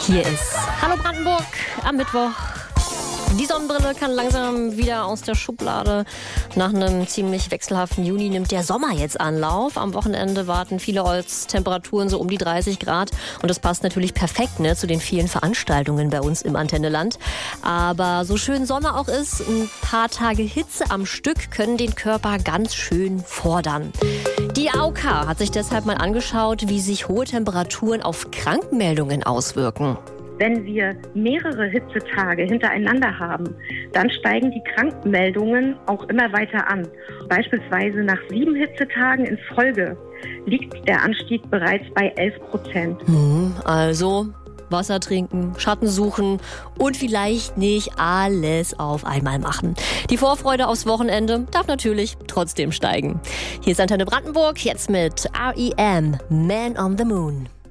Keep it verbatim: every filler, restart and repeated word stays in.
Hier ist Hallo Brandenburg am Mittwoch. Die Sonnenbrille kann langsam wieder aus der Schublade. Nach einem ziemlich wechselhaften Juni nimmt der Sommer jetzt Anlauf. Am Wochenende warten vielerorts Temperaturen so um die dreißig Grad. Und das passt natürlich perfekt ne, zu den vielen Veranstaltungen bei uns im Antenneland. Aber so schön Sommer auch ist, ein paar Tage Hitze am Stück können den Körper ganz schön fordern. Die A O K hat sich deshalb mal angeschaut, wie sich hohe Temperaturen auf Krankmeldungen auswirken. Wenn wir mehrere Hitzetage hintereinander haben, dann steigen die Krankmeldungen auch immer weiter an. Beispielsweise nach sieben Hitzetagen in Folge liegt der Anstieg bereits bei elf Prozent. Hm, also Wasser trinken, Schatten suchen und vielleicht nicht alles auf einmal machen. Die Vorfreude aufs Wochenende darf natürlich trotzdem steigen. Hier ist Antenne Brandenburg, jetzt mit R E M, Man on the Moon.